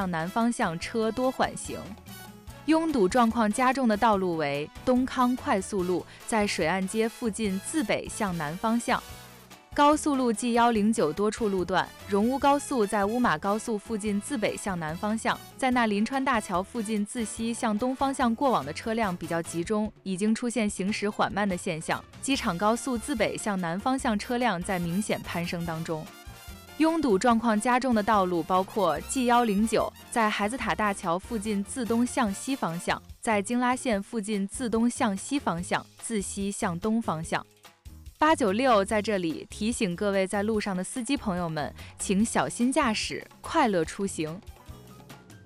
向南方向车多缓行。拥堵状况加重的道路为东康快速路在水岸街附近自北向南方向，高速路 G109 多处路段，荣乌高速在乌马高速附近自北向南方向，在那临川大桥附近自西向东方向过往的车辆比较集中，已经出现行驶缓慢的现象。机场高速自北向南方向车辆在明显攀升当中。拥堵状况加重的道路包括 G109 在孩子塔大桥附近自东向西方向，在京拉线附近自东向西方向，自西向东方向。896在这里提醒各位在路上的司机朋友们，请小心驾驶，快乐出行。